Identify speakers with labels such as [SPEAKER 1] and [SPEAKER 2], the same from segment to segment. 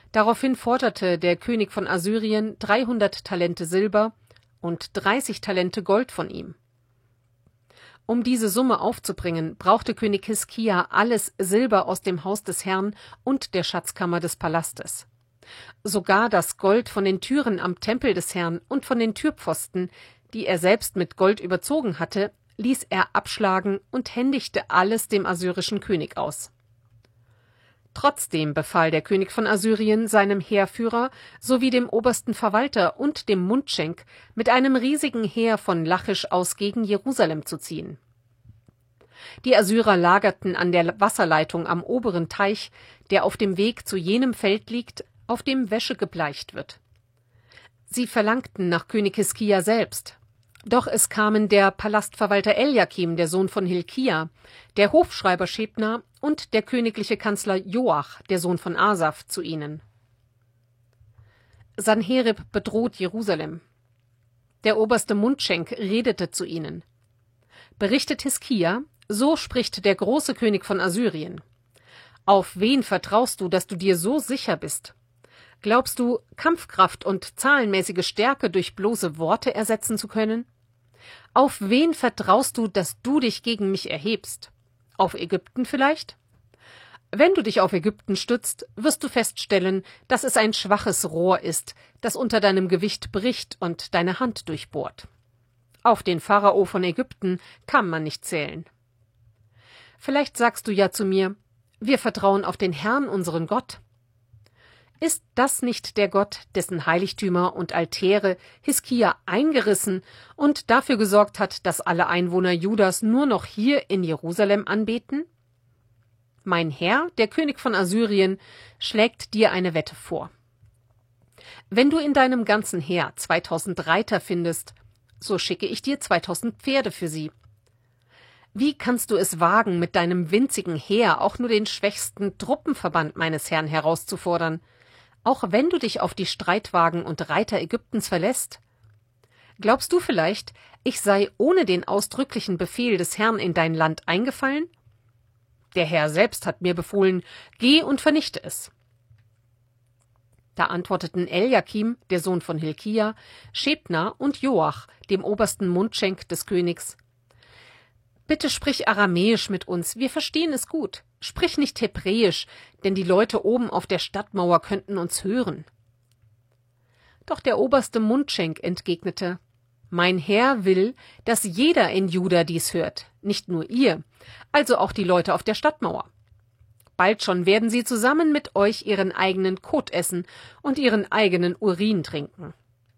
[SPEAKER 1] Daraufhin forderte der König von Assyrien 300 Talente Silber und 30 Talente Gold von ihm. Um diese Summe aufzubringen, brauchte König Hiskia alles Silber aus dem Haus des Herrn und der Schatzkammer des Palastes. Sogar das Gold von den Türen am Tempel des Herrn und von den Türpfosten, die er selbst mit Gold überzogen hatte, ließ er abschlagen und händigte alles dem assyrischen König aus. Trotzdem befahl der König von Assyrien seinem Heerführer sowie dem obersten Verwalter und dem Mundschenk, mit einem riesigen Heer von Lachisch aus gegen Jerusalem zu ziehen. Die Assyrer lagerten an der Wasserleitung am oberen Teich, der auf dem Weg zu jenem Feld liegt, auf dem Wäsche gebleicht wird. Sie verlangten nach König Hiskia selbst. Doch es kamen der Palastverwalter Eljakim, der Sohn von Hilkia, der Hofschreiber Schebna und der königliche Kanzler Joach, der Sohn von Asaph, zu ihnen. Sanherib bedroht Jerusalem. Der oberste Mundschenk redete zu ihnen. Berichtet Hiskia, so spricht der große König von Assyrien. Auf wen vertraust du, dass du dir so sicher bist? Glaubst du, Kampfkraft und zahlenmäßige Stärke durch bloße Worte ersetzen zu können? Auf wen vertraust du, dass du dich gegen mich erhebst? Auf Ägypten vielleicht? Wenn du dich auf Ägypten stützt, wirst du feststellen, dass es ein schwaches Rohr ist, das unter deinem Gewicht bricht und deine Hand durchbohrt. Auf den Pharao von Ägypten kann man nicht zählen. Vielleicht sagst du ja zu mir, wir vertrauen auf den Herrn, unseren Gott. Ist das nicht der Gott, dessen Heiligtümer und Altäre Hiskia eingerissen und dafür gesorgt hat, dass alle Einwohner Judas nur noch hier in Jerusalem anbeten? Mein Herr, der König von Assyrien, schlägt dir eine Wette vor. Wenn du in deinem ganzen Heer 2000 Reiter findest, so schicke ich dir 2000 Pferde für sie. Wie kannst du es wagen, mit deinem winzigen Heer auch nur den schwächsten Truppenverband meines Herrn herauszufordern, auch wenn du dich auf die Streitwagen und Reiter Ägyptens verlässt? Glaubst du vielleicht, ich sei ohne den ausdrücklichen Befehl des Herrn in dein Land eingefallen? Der Herr selbst hat mir befohlen, geh und vernichte es. Da antworteten Eljakim, der Sohn von Hilkia, Schebna und Joach, dem obersten Mundschenk des Königs: Bitte sprich Aramäisch mit uns, wir verstehen es gut. Sprich nicht Hebräisch, denn die Leute oben auf der Stadtmauer könnten uns hören. Doch der oberste Mundschenk entgegnete: Mein Herr will, dass jeder in Juda dies hört, nicht nur ihr, also auch die Leute auf der Stadtmauer. Bald schon werden sie zusammen mit euch ihren eigenen Kot essen und ihren eigenen Urin trinken.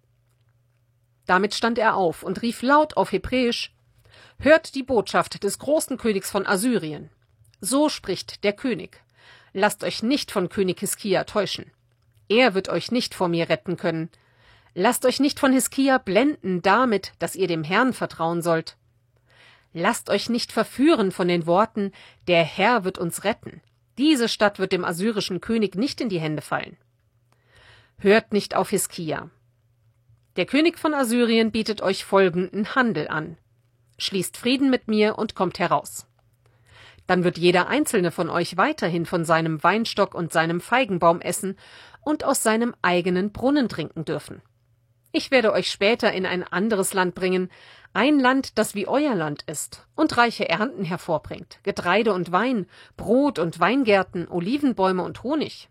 [SPEAKER 1] Damit stand er auf und rief laut auf Hebräisch: Hört die Botschaft des großen Königs von Assyrien. So spricht der König. Lasst euch nicht von König Hiskia täuschen. Er wird euch nicht vor mir retten können. Lasst euch nicht von Hiskia blenden damit, dass ihr dem Herrn vertrauen sollt. Lasst euch nicht verführen von den Worten, der Herr wird uns retten. Diese Stadt wird dem assyrischen König nicht in die Hände fallen. Hört nicht auf Hiskia. Der König von Assyrien bietet euch folgenden Handel an. Schließt Frieden mit mir und kommt heraus. Dann wird jeder einzelne von euch weiterhin von seinem Weinstock und seinem Feigenbaum essen und aus seinem eigenen Brunnen trinken dürfen. Ich werde euch später in ein anderes Land bringen, ein Land, das wie euer Land ist und reiche Ernten hervorbringt, Getreide und Wein, Brot und Weingärten, Olivenbäume und Honig.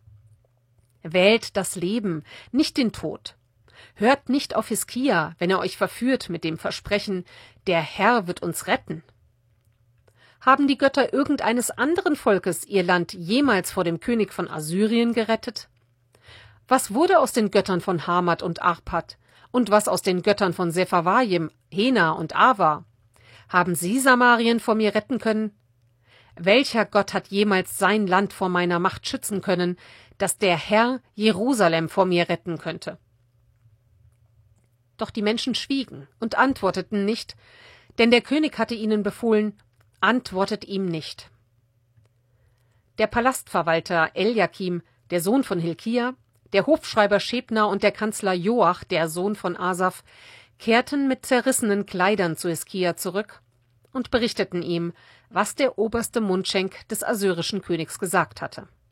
[SPEAKER 1] Wählt das Leben, nicht den Tod. Hört nicht auf Hiskia, wenn er euch verführt mit dem Versprechen, der Herr wird uns retten. Haben die Götter irgendeines anderen Volkes ihr Land jemals vor dem König von Assyrien gerettet? Was wurde aus den Göttern von Hamat und Arpad? Und was aus den Göttern von Sepharvaim, Hena und Ava? Haben sie Samarien vor mir retten können? Welcher Gott hat jemals sein Land vor meiner Macht schützen können, dass der Herr Jerusalem vor mir retten könnte? Doch die Menschen schwiegen und antworteten nicht, denn der König hatte ihnen befohlen: Antwortet ihm nicht. Der Palastverwalter Eljakim, der Sohn von Hilkia, der Hofschreiber Schebna und der Kanzler Joach, der Sohn von Asaph, kehrten mit zerrissenen Kleidern zu Hiskia zurück und berichteten ihm, was der oberste Mundschenk des assyrischen Königs gesagt hatte.